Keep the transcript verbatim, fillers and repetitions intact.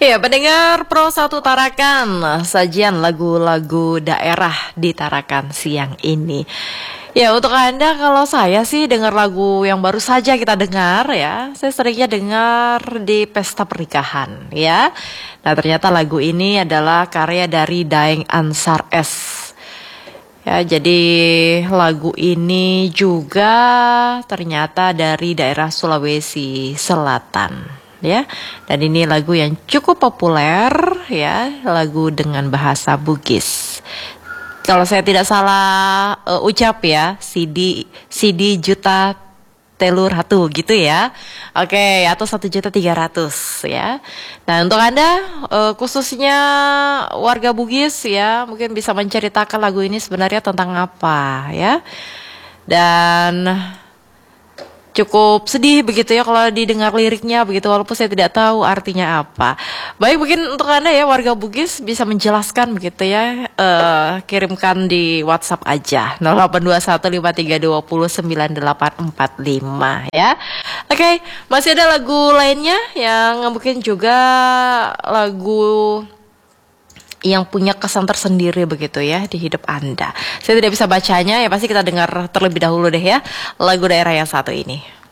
Ya, pendengar Pro satu Tarakan, sajian lagu-lagu daerah di Tarakan siang ini. Ya, untuk Anda, kalau saya sih dengar lagu yang baru saja kita dengar ya, saya seringnya dengar di pesta pernikahan ya. Nah, ternyata lagu ini adalah karya dari Daeng Ansar S. Ya, jadi lagu ini juga ternyata dari daerah Sulawesi Selatan. Ya, dan ini lagu yang cukup populer ya, lagu dengan bahasa Bugis. Kalau saya tidak salah uh, ucap ya, Sidi Sidi juta telur hatu gitu ya. Oke, atau satu juta tiga ratus ya. Nah, untuk Anda uh, khususnya warga Bugis ya, mungkin bisa menceritakan lagu ini sebenarnya tentang apa ya. Dan cukup sedih begitu ya kalau didengar liriknya begitu, walaupun saya tidak tahu artinya apa. Baik, mungkin untuk Anda ya warga Bugis bisa menjelaskan begitu ya, uh, kirimkan di WhatsApp aja nol delapan dua satu lima tiga dua nol sembilan delapan empat lima ya. Oke, okay, masih ada lagu lainnya yang mungkin juga lagu yang punya kesan tersendiri begitu ya di hidup Anda. Saya tidak bisa bacanya ya, pasti kita dengar terlebih dahulu deh ya lagu daerah yang satu ini.